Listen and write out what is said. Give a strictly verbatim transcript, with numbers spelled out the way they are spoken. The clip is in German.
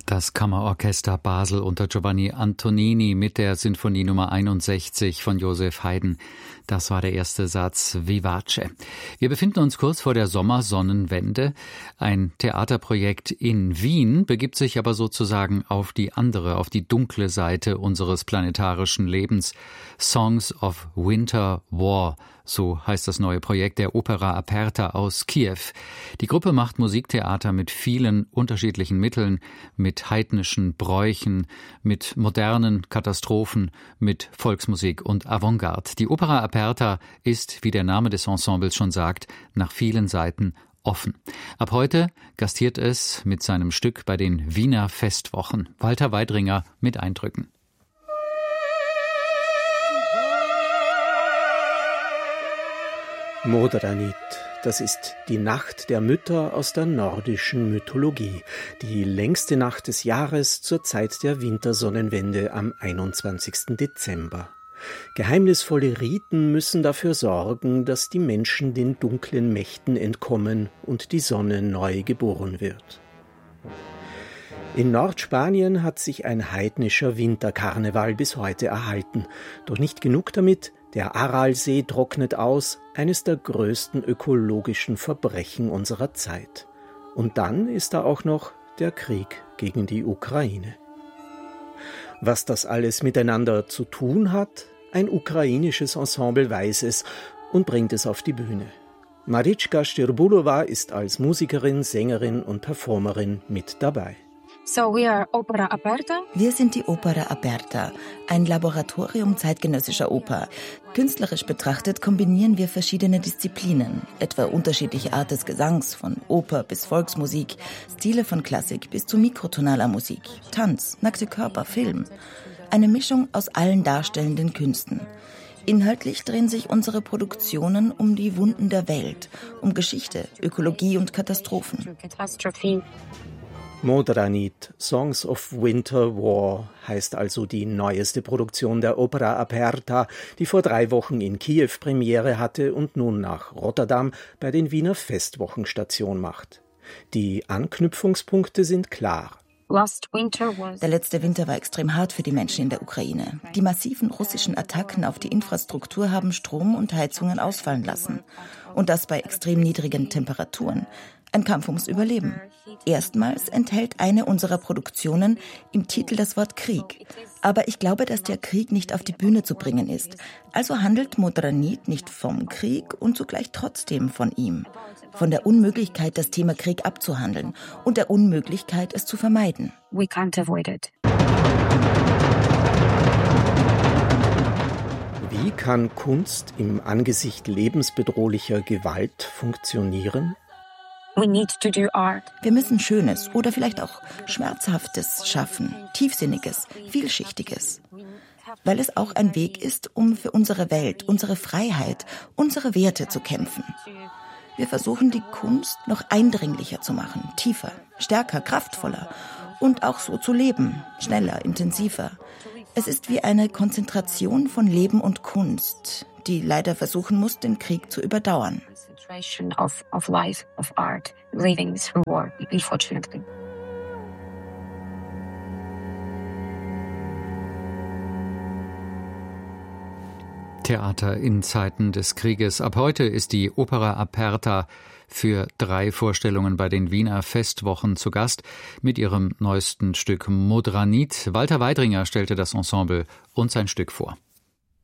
Das Kammerorchester Basel unter Giovanni Antonini mit der Sinfonie Nummer einundsechzig von Joseph Haydn. Das war der erste Satz, Vivace. Wir befinden uns kurz vor der Sommersonnenwende. Ein Theaterprojekt in Wien begibt sich aber sozusagen auf die andere, auf die dunkle Seite unseres planetarischen Lebens. Songs of Winter War, so heißt das neue Projekt der Opera Aperta aus Kiew. Die Gruppe macht Musiktheater mit vielen unterschiedlichen Mitteln, mit heidnischen Bräuchen, mit modernen Katastrophen, mit Volksmusik und Avantgarde. Die Opera Aperta ist, wie der Name des Ensembles schon sagt, nach vielen Seiten offen. Ab heute gastiert es mit seinem Stück bei den Wiener Festwochen. Walter Weidringer mit Eindrücken. Modranit, das ist die Nacht der Mütter aus der nordischen Mythologie, die längste Nacht des Jahres zur Zeit der Wintersonnenwende am einundzwanzigsten Dezember. Geheimnisvolle Riten müssen dafür sorgen, dass die Menschen den dunklen Mächten entkommen und die Sonne neu geboren wird. In Nordspanien hat sich ein heidnischer Winterkarneval bis heute erhalten. Doch nicht genug damit, der Aralsee trocknet aus, eines der größten ökologischen Verbrechen unserer Zeit. Und dann ist da auch noch der Krieg gegen die Ukraine. Was das alles miteinander zu tun hat, ein ukrainisches Ensemble weiß es und bringt es auf die Bühne. Marička Styrbulova ist als Musikerin, Sängerin und Performerin mit dabei. So we are Opera Aperta. Wir sind die Opera Aperta, ein Laboratorium zeitgenössischer Oper. Künstlerisch betrachtet kombinieren wir verschiedene Disziplinen, etwa unterschiedliche Art des Gesangs, von Oper bis Volksmusik, Stile von Klassik bis zu mikrotonaler Musik, Tanz, nackte Körper, Film. Eine Mischung aus allen darstellenden Künsten. Inhaltlich drehen sich unsere Produktionen um die Wunden der Welt, um Geschichte, Ökologie und Katastrophen. Modranit, Songs of Winter War, heißt also die neueste Produktion der Opera Aperta, die vor drei Wochen in Kiew Premiere hatte und nun nach Rotterdam bei den Wiener Festwochen Station macht. Die Anknüpfungspunkte sind klar. Der letzte Winter war extrem hart für die Menschen in der Ukraine. Die massiven russischen Attacken auf die Infrastruktur haben Strom und Heizungen ausfallen lassen. Und das bei extrem niedrigen Temperaturen. Ein Kampf ums Überleben. Erstmals enthält eine unserer Produktionen im Titel das Wort Krieg. Aber ich glaube, dass der Krieg nicht auf die Bühne zu bringen ist. Also handelt Modranit nicht vom Krieg und zugleich trotzdem von ihm. Von der Unmöglichkeit, das Thema Krieg abzuhandeln und der Unmöglichkeit, es zu vermeiden. We can't avoid it. Wie kann Kunst im Angesicht lebensbedrohlicher Gewalt funktionieren? We need to do art. Wir müssen Schönes oder vielleicht auch Schmerzhaftes schaffen, Tiefsinniges, Vielschichtiges. Weil es auch ein Weg ist, um für unsere Welt, unsere Freiheit, unsere Werte zu kämpfen. Wir versuchen, die Kunst noch eindringlicher zu machen, tiefer, stärker, kraftvoller und auch so zu leben, schneller, intensiver. Es ist wie eine Konzentration von Leben und Kunst, die leider versuchen muss, den Krieg zu überdauern. Of, of life, of art, living through war, unfortunately. Theater in Zeiten des Krieges. Ab heute ist die Opera Aperta für drei Vorstellungen bei den Wiener Festwochen zu Gast mit ihrem neuesten Stück Modranit. Walter Weidringer stellte das Ensemble und sein Stück vor.